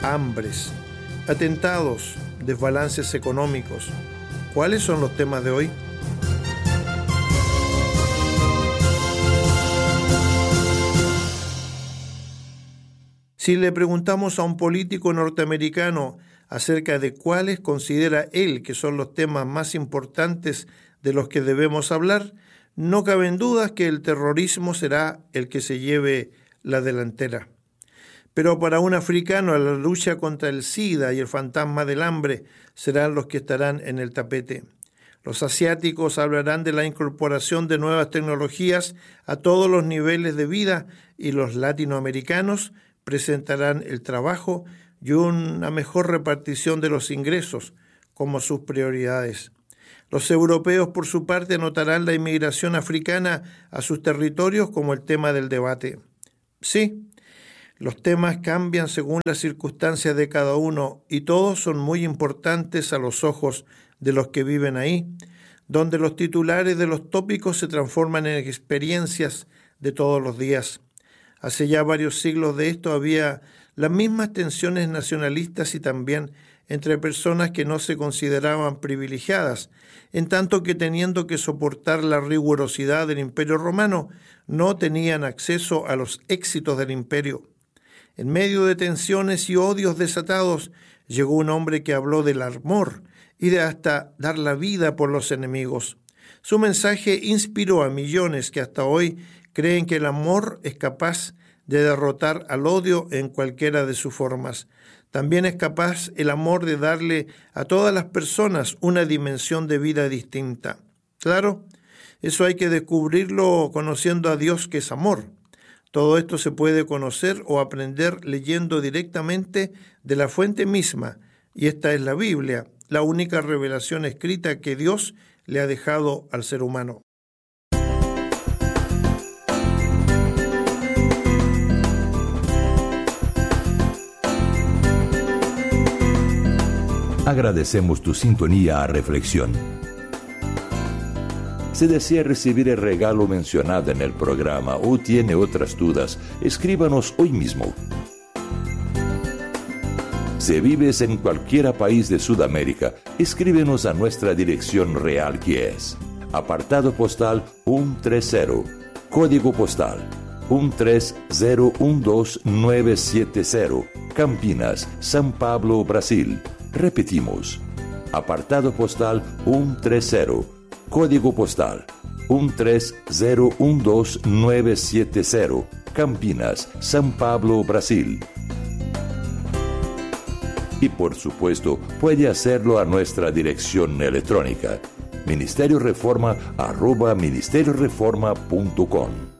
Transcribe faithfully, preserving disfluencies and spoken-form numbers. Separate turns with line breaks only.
hambres, atentados, desbalances económicos. ¿Cuáles son los temas de hoy? Si le preguntamos a un político norteamericano acerca de cuáles considera él que son los temas más importantes de los que debemos hablar, no caben dudas que el terrorismo será el que se lleve la delantera. Pero para un africano la lucha contra el SIDA y el fantasma del hambre serán los que estarán en el tapete. Los asiáticos hablarán de la incorporación de nuevas tecnologías a todos los niveles de vida y los latinoamericanos presentarán el trabajo y una mejor repartición de los ingresos como sus prioridades. Los europeos, por su parte, anotarán la inmigración africana a sus territorios como el tema del debate. Sí, los temas cambian según las circunstancias de cada uno y todos son muy importantes a los ojos de los que viven ahí, donde los titulares de los tópicos se transforman en experiencias de todos los días. Hace ya varios siglos de esto había las mismas tensiones nacionalistas y también entre personas que no se consideraban privilegiadas, en tanto que teniendo que soportar la rigurosidad del Imperio Romano, no tenían acceso a los éxitos del imperio. En medio de tensiones y odios desatados, llegó un hombre que habló del amor y de hasta dar la vida por los enemigos. Su mensaje inspiró a millones que hasta hoy creen que el amor es capaz de derrotar al odio en cualquiera de sus formas. También es capaz el amor de darle a todas las personas una dimensión de vida distinta. Claro, eso hay que descubrirlo conociendo a Dios, que es amor. Todo esto se puede conocer o aprender leyendo directamente de la fuente misma, y esta es la Biblia, la única revelación escrita que Dios le ha dejado al ser humano.
Agradecemos tu sintonía a Reflexión. Si desea recibir el regalo mencionado en el programa o tiene otras dudas, escríbanos hoy mismo. Si vives en cualquier país de Sudamérica, escríbenos a nuestra dirección real, que es apartado postal ciento treinta, código postal uno tres cero uno dos nueve siete cero, Campinas, São Paulo, Brasil. Repetimos, apartado postal ciento treinta, código postal uno tres cero uno dos nueve siete cero, Campinas, São Paulo, Brasil. Y por supuesto, puede hacerlo a nuestra dirección electrónica, ministerio reforma arroba ministerio reforma punto com.